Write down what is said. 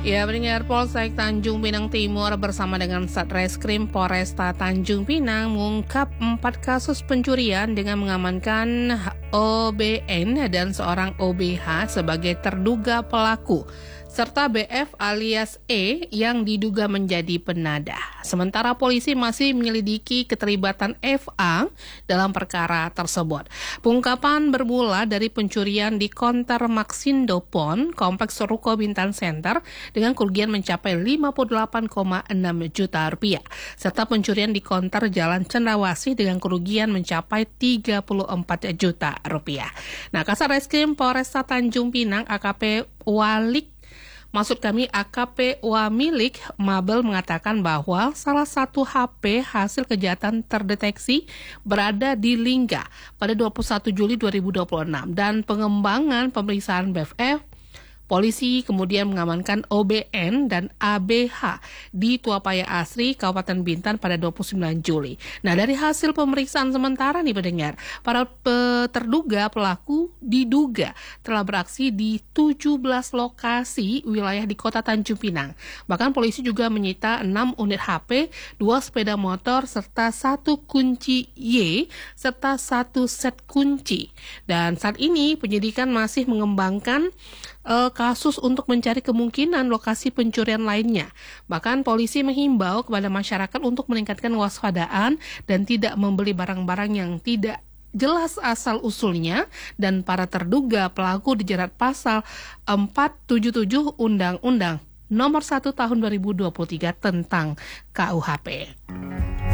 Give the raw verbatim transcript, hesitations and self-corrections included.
Ya, pendengar, Polsek Tanjung Pinang Timur bersama dengan Satreskrim Polresta Tanjung Pinang mengungkap empat kasus pencurian dengan mengamankan O B N dan seorang O B H sebagai terduga pelaku, serta B F alias E yang diduga menjadi penadah. Sementara polisi masih menyelidiki keterlibatan F A dalam perkara tersebut. Pengungkapan bermula dari pencurian di konter Maxindo Pon, Kompleks Ruko Bintan Center, dengan kerugian mencapai lima puluh delapan koma enam juta rupiah, serta pencurian di konter Jalan Cendrawasih dengan kerugian mencapai tiga puluh empat juta rupiah. Nah, Kasat Reskrim Polresta Tanjung Pinang A K P Walik Maksud kami A K P Wamilik Mabel mengatakan bahwa salah satu H P hasil kejahatan terdeteksi berada di Lingga pada dua puluh satu Juli dua ribu dua puluh enam, dan pengembangan pemeriksaan B F F, polisi kemudian mengamankan O B N dan A B H di Tuapaya Asri, Kabupaten Bintan pada dua puluh sembilan Juli. Nah, dari hasil pemeriksaan sementara nih pendengar, para terduga pelaku diduga telah beraksi di tujuh belas lokasi wilayah di Kota Tanjung Pinang. Bahkan polisi juga menyita enam unit H P, dua sepeda motor, serta satu kunci Y, serta satu set kunci. Dan saat ini penyidikan masih mengembangkan uh, kasus untuk mencari kemungkinan lokasi pencurian lainnya. Bahkan polisi menghimbau kepada masyarakat untuk meningkatkan kewaspadaan dan tidak membeli barang-barang yang tidak jelas asal-usulnya, dan para terduga pelaku dijerat pasal empat tujuh tujuh Undang-Undang Nomor satu Tahun dua ribu dua puluh tiga tentang K U H P.